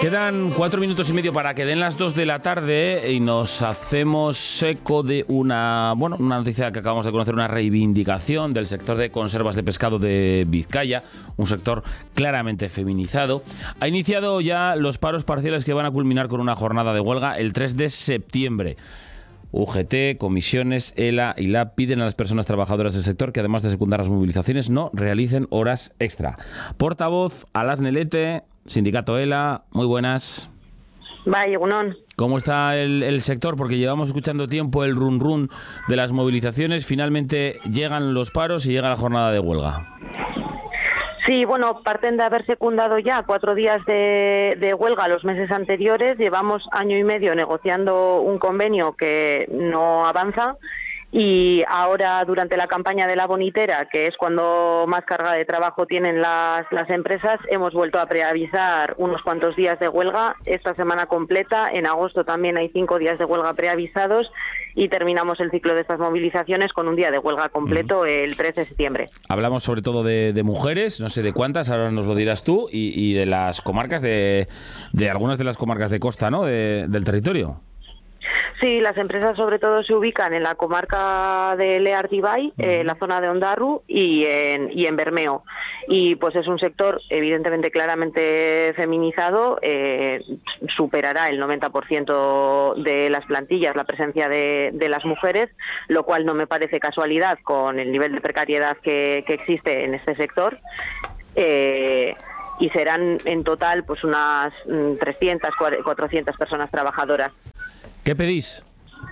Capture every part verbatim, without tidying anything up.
Quedan cuatro minutos y medio para que den las dos de la tarde y nos hacemos eco de una, bueno, una noticia que acabamos de conocer, una reivindicación del sector de conservas de pescado de Vizcaya, un sector claramente feminizado. Ha iniciado ya los paros parciales que van a culminar con una jornada de huelga el tres de septiembre. U G T, comisiones, E L A y L A B piden a las personas trabajadoras del sector que, además de secundar las movilizaciones, no realicen horas extra. Portavoz, Alasne Lete, sindicato E L A, muy buenas. Vaya, Gunón. ¿Cómo está el, el sector? Porque llevamos escuchando tiempo el run run de las movilizaciones. Finalmente llegan los paros y llega la jornada de huelga. Sí, bueno, parten de haber secundado ya cuatro días de, de huelga los meses anteriores. Llevamos año y medio negociando un convenio que no avanza. Y ahora, durante la campaña de la bonitera, que es cuando más carga de trabajo tienen las, las empresas, hemos vuelto a preavisar unos cuantos días de huelga esta semana completa. En agosto también hay cinco días de huelga preavisados y terminamos el ciclo de estas movilizaciones con un día de huelga completo el trece de septiembre. Hablamos sobre todo de, de mujeres, no sé de cuántas, ahora nos lo dirás tú, y, y de las comarcas, de, de algunas de las comarcas de costa, ¿no?, de, del territorio. Sí, las empresas sobre todo se ubican en la comarca de Leartibay, en eh, la zona de Ondarru y en, y en Bermeo. Y pues es un sector evidentemente claramente feminizado, eh, superará el noventa por ciento de las plantillas la presencia de, de las mujeres, lo cual no me parece casualidad con el nivel de precariedad que, que existe en este sector. Eh, y serán en total pues unas trescientas, cuatrocientas personas trabajadoras. ¿Qué pedís?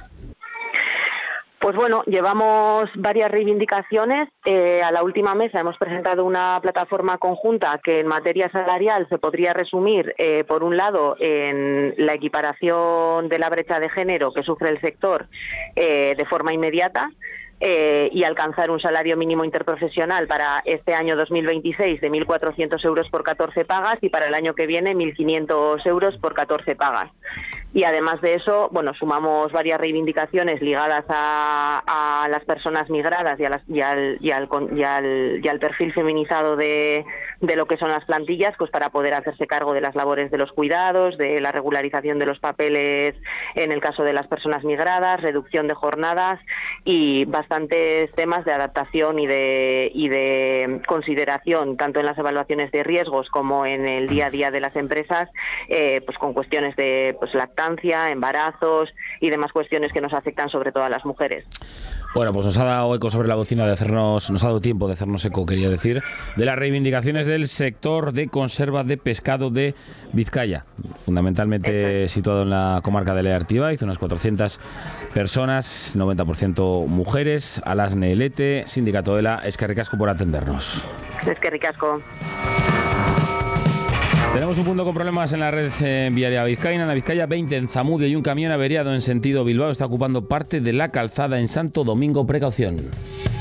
Pues bueno, llevamos varias reivindicaciones. Eh, a la última mesa hemos presentado una plataforma conjunta que en materia salarial se podría resumir, eh, por un lado, en la equiparación de la brecha de género que sufre el sector eh, de forma inmediata, Eh, y alcanzar un salario mínimo interprofesional para este año dos mil veintiséis de mil cuatrocientos euros por catorce pagas y para el año que viene mil quinientos euros por catorce pagas. Y además de eso, bueno, sumamos varias reivindicaciones ligadas a, a las personas migradas y, a las, y, al, y, al, y, al, y al perfil feminizado de, de lo que son las plantillas, pues para poder hacerse cargo de las labores de los cuidados, de la regularización de los papeles en el caso de las personas migradas, reducción de jornadas y bastantes temas de adaptación y de, y de consideración, tanto en las evaluaciones de riesgos como en el día a día de las empresas, eh, pues con cuestiones de pues lactancia, embarazos y demás cuestiones que nos afectan sobre todo a las mujeres. Bueno, pues nos ha dado eco sobre la bocina de hacernos, nos ha dado tiempo de hacernos eco, quería decir, de las reivindicaciones del sector de conserva de pescado de Vizcaya, fundamentalmente situado en la comarca de Leartibay, unas cuatrocientas personas, noventa por ciento mujeres. Alasne Lete, sindicato E L A, eskerrik asko por atendernos. Eskerrik asko. Tenemos un punto con problemas en la red eh, viaria vizcaína, en la Vizcaya veinte, en Zamudio, y un camión averiado en sentido Bilbao está ocupando parte de la calzada en Santo Domingo. Precaución.